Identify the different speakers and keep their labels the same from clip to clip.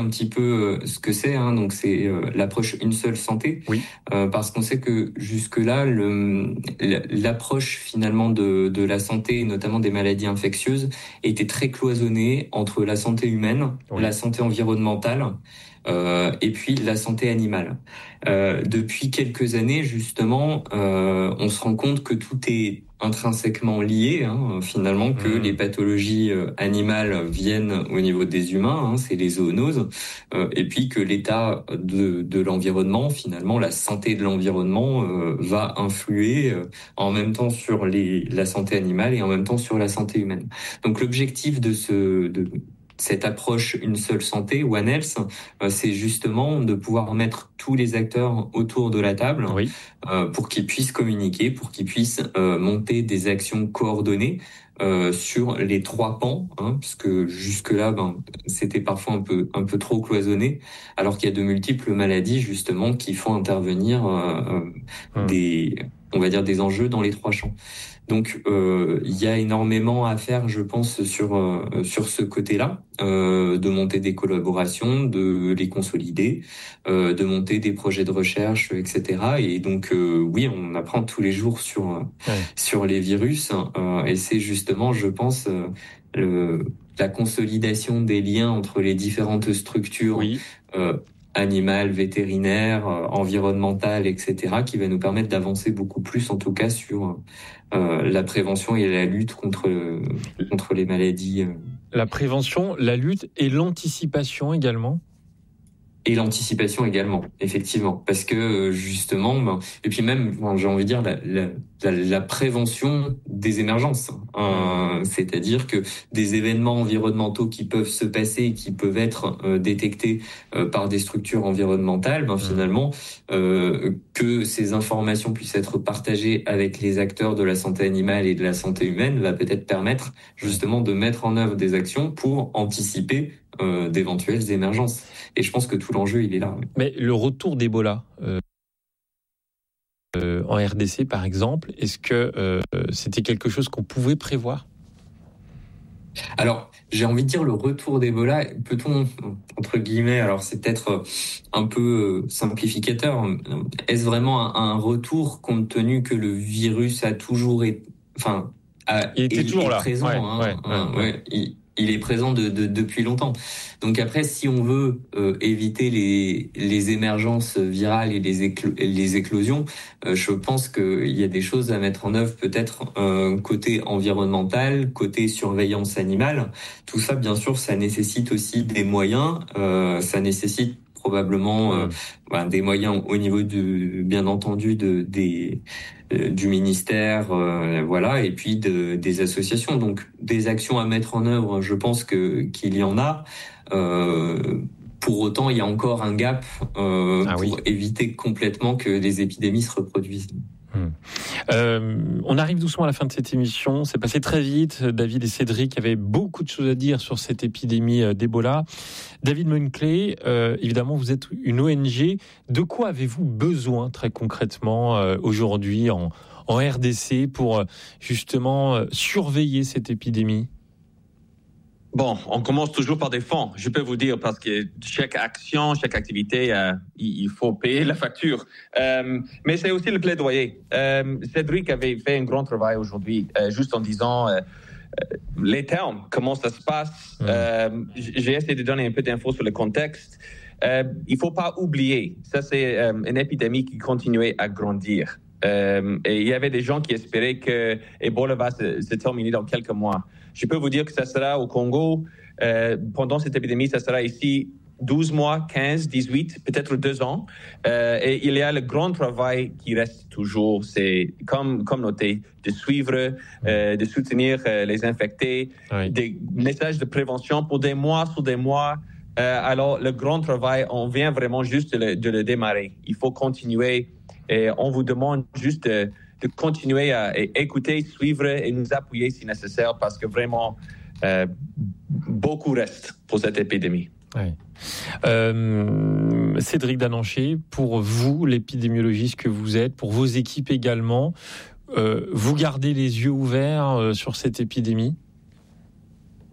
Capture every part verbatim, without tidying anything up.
Speaker 1: un petit peu ce que c'est, hein, donc c'est euh, l'approche une seule santé,
Speaker 2: oui.
Speaker 1: euh, parce qu'on sait que jusque-là, le, l'approche finalement de, de la santé, et notamment des maladies infectieuses, était très cloisonnée entre la santé humaine, oui. la santé environnementale, euh, et puis la santé animale. Euh, depuis quelques années, justement, euh, on se rend compte que tout est intrinsèquement lié, hein, finalement, que mmh. les pathologies euh, animales viennent au niveau des humains, hein, c'est les zoonoses, euh, et puis que l'état de, de l'environnement, finalement, la santé de l'environnement euh, va influer euh, en même temps sur les, la santé animale et en même temps sur la santé humaine. Donc l'objectif de ce... De, cette approche une seule santé, One Health, euh, c'est justement de pouvoir mettre tous les acteurs autour de la table
Speaker 2: oui.
Speaker 1: euh, pour qu'ils puissent communiquer, pour qu'ils puissent euh, monter des actions coordonnées euh, sur les trois pans, hein, parce que jusque-là, ben, c'était parfois un peu un peu trop cloisonné, alors qu'il y a de multiples maladies justement qui font intervenir euh, hum. des, on va dire, des enjeux dans les trois champs. Donc, euh, il y a énormément à faire, je pense, sur euh, sur ce côté-là, euh, de monter des collaborations, de les consolider, euh, de monter des projets de recherche, et cetera. Et donc, euh, oui, on apprend tous les jours sur ouais. sur les virus, euh, et c'est justement, je pense, euh, le, la consolidation des liens entre les différentes structures.
Speaker 2: Oui.
Speaker 1: Euh, animal, vétérinaire, euh, environnemental, et cetera, qui va nous permettre d'avancer beaucoup plus, en tout cas, sur euh, la prévention et la lutte contre euh, contre les maladies. Euh.
Speaker 2: La prévention, la lutte et l'anticipation également.
Speaker 1: Et l'anticipation également, effectivement, parce que justement, ben, et puis même, ben, j'ai envie de dire la, la, la prévention des émergences, euh, c'est-à-dire que des événements environnementaux qui peuvent se passer et qui peuvent être euh, détectés euh, par des structures environnementales, ben, finalement, euh, que ces informations puissent être partagées avec les acteurs de la santé animale et de la santé humaine va peut-être permettre justement de mettre en œuvre des actions pour anticiper Euh, d'éventuelles émergences. Et je pense que tout l'enjeu, il est là. Oui.
Speaker 2: Mais le retour d'Ebola euh, euh, en R D C, par exemple, est-ce que euh, c'était quelque chose qu'on pouvait prévoir ?
Speaker 1: Alors, j'ai envie de dire le retour d'Ebola, peut-on, entre guillemets, alors c'est peut-être un peu simplificateur, est-ce vraiment un, un retour compte tenu que le virus a toujours été, enfin, a,
Speaker 2: il était
Speaker 1: est,
Speaker 2: toujours
Speaker 1: est
Speaker 2: là.
Speaker 1: présent,
Speaker 2: ouais,
Speaker 1: hein,
Speaker 2: ouais,
Speaker 1: hein,
Speaker 2: ouais,
Speaker 1: ouais,
Speaker 2: ouais.
Speaker 1: il, il est présent de, de, depuis longtemps. Donc après, si on veut euh, éviter les, les émergences virales et les, éclo- les éclosions, euh, je pense qu'il y a des choses à mettre en œuvre, peut-être euh, côté environnemental, côté surveillance animale. Tout ça, bien sûr, ça nécessite aussi des moyens. Euh, ça nécessite probablement euh, bah, des moyens au niveau du, bien entendu, de des euh, du ministère, euh, voilà, et puis de, des associations. Donc, des actions à mettre en œuvre, je pense que qu'il y en a. Euh, pour autant, il y a encore un gap euh,
Speaker 2: ah,
Speaker 1: pour
Speaker 2: oui.
Speaker 1: éviter complètement que les épidémies se reproduisent.
Speaker 2: Hum. Euh, on arrive doucement à la fin de cette émission. C'est passé très vite. David et Cédric avaient beaucoup de choses à dire sur cette épidémie d'Ebola. David Munkley, euh, évidemment, vous êtes une O N G. De quoi avez-vous besoin très concrètement euh, aujourd'hui en, en R D C pour justement euh, surveiller cette épidémie ?
Speaker 3: Bon, on commence toujours par des fonds, je peux vous dire, parce que chaque action, chaque activité, euh, il faut payer la facture. Euh, mais c'est aussi le plaidoyer. Euh, Cédric avait fait un grand travail aujourd'hui, euh, juste en disant euh, les termes, comment ça se passe. Mmh. Euh, j'ai essayé de donner un peu d'infos sur le contexte. Euh, il ne faut pas oublier, ça c'est euh, une épidémie qui continuait à grandir. Euh, et il y avait des gens qui espéraient que Ebola va se, se terminer dans quelques mois. Je peux vous dire que ça sera au Congo, euh, pendant cette épidémie, ça sera ici douze mois, quinze, dix-huit, peut-être deux ans. Euh, et il y a le grand travail qui reste toujours, c'est comme, comme noté, de suivre, euh, de soutenir euh, les infectés, oui. Des messages de prévention pour des mois sur des mois. Euh, alors, le grand travail, on vient vraiment juste de le, de le démarrer. Il faut continuer et on vous demande juste de, de continuer à écouter, suivre et nous appuyer si nécessaire parce que vraiment, euh, beaucoup reste pour cette épidémie.
Speaker 2: Oui. Euh, Cédric Dananché, pour vous, l'épidémiologiste que vous êtes, pour vos équipes également, euh, vous gardez les yeux ouverts euh, sur cette épidémie ?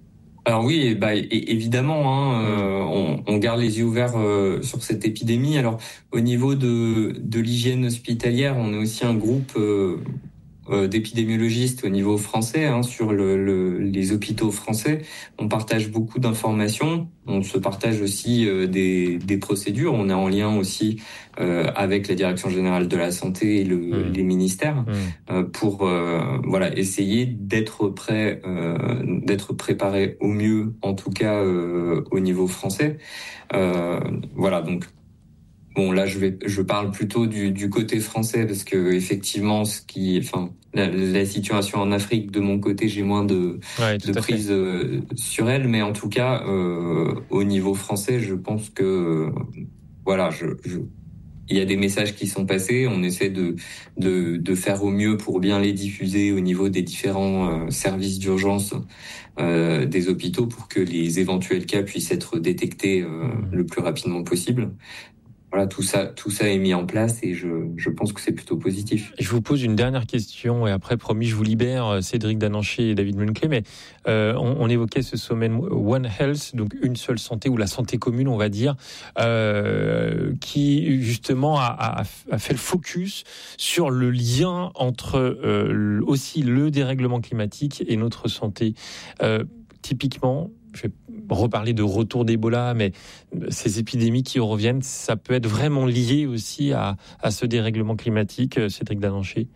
Speaker 1: Alors oui, bah, évidemment, hein, euh, on, on garde les yeux ouverts euh, sur cette épidémie. Alors au niveau de, de l'hygiène hospitalière, on est aussi un groupe euh, euh, d'épidémiologistes au niveau français, hein, sur le, le, les hôpitaux français. On partage beaucoup d'informations. On se partage aussi euh, des, des procédures. On est en lien aussi euh, avec la Direction générale de la santé et le, mmh. les ministères mmh. euh, pour euh, voilà essayer d'être prêt, euh, d'être préparé au mieux, en tout cas euh, au niveau français. Euh, voilà donc. Bon, là, je vais, je parle plutôt du, du côté français parce que effectivement, ce qui, enfin, la, la situation en Afrique, de mon côté, j'ai moins de, ouais, de prise euh, sur elle, mais en tout cas, euh, au niveau français, je pense que, euh, voilà, je, je, il y a des messages qui sont passés. On essaie de, de, de faire au mieux pour bien les diffuser au niveau des différents euh, services d'urgence euh, des hôpitaux pour que les éventuels cas puissent être détectés euh, mmh. le plus rapidement possible. Voilà, tout ça, tout ça est mis en place et je, je pense que c'est plutôt positif.
Speaker 2: Je vous pose une dernière question et après, promis, je vous libère, Cédric Dananché et David Munkley. Mais euh, on, on évoquait ce sommet One Health, donc une seule santé ou la santé commune, on va dire, euh, qui justement a, a, a fait le focus sur le lien entre euh, aussi le dérèglement climatique et notre santé. Euh, typiquement, je vais reparler de retour d'Ebola, mais ces épidémies qui reviennent, ça peut être vraiment lié aussi à, à ce dérèglement climatique, Cédric Dananché.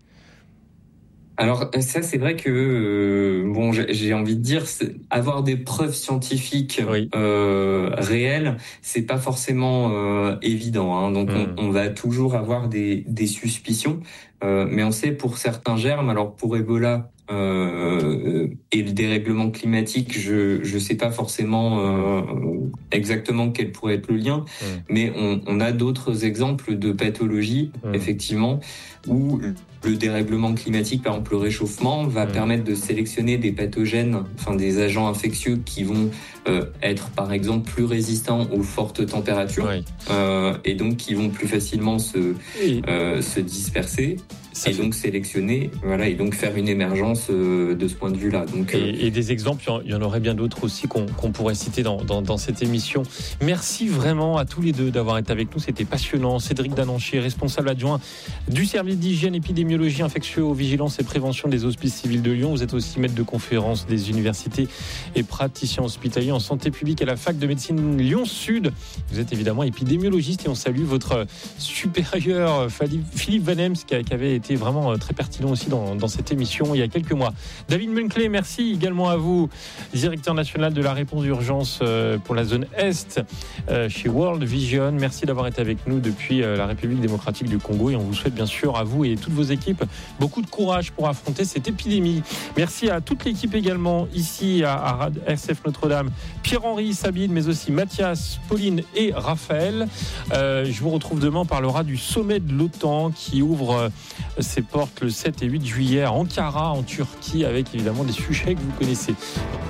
Speaker 1: Alors ça, c'est vrai que euh, bon, j'ai, j'ai envie de dire, avoir des preuves scientifiques oui. euh, réelles, c'est pas forcément euh, évident. Hein. Donc mmh. on, on va toujours avoir des, des suspicions, euh, mais on sait pour certains germes. Alors pour Ebola. Euh, et le dérèglement climatique, je je sais pas forcément euh, exactement quel pourrait être le lien, mmh. mais on, on a d'autres exemples de pathologies, mmh. effectivement, où le dérèglement climatique, par exemple le réchauffement, va mmh. permettre de sélectionner des pathogènes, enfin des agents infectieux qui vont euh, être par exemple plus résistants aux fortes températures, oui. euh, et donc qui vont plus facilement se oui. euh, se disperser. Ça et fait... donc sélectionner, voilà, et donc faire une émergence euh, de ce point de vue-là. Donc,
Speaker 2: et, euh... et des exemples, il y en aurait bien d'autres aussi qu'on, qu'on pourrait citer dans, dans, dans cette émission. Merci vraiment à tous les deux d'avoir été avec nous, c'était passionnant. Cédric Dananché, responsable adjoint du service d'hygiène, épidémiologie, infectieux, vigilance et prévention des Hospices civils de Lyon. Vous êtes aussi maître de conférence des universités et praticien hospitalier en santé publique à la fac de médecine Lyon-Sud. Vous êtes évidemment épidémiologiste et on salue votre supérieur Philippe Van Hems qui avait été vraiment très pertinent aussi dans, dans cette émission il y a quelques mois. David Munkley, merci également à vous, directeur national de la réponse d'urgence pour la zone Est chez World Vision. Merci d'avoir été avec nous depuis la République démocratique du Congo et on vous souhaite bien sûr à vous et toutes vos équipes beaucoup de courage pour affronter cette épidémie. Merci à toute l'équipe également ici à, à R C F Notre-Dame, Pierre-Henri, Sabine, mais aussi Mathias, Pauline et Raphaël. Euh, je vous retrouve demain, on parlera du sommet de l'OTAN qui ouvre ses portes le sept et huit juillet à Ankara en Turquie avec évidemment des sujets que vous connaissez.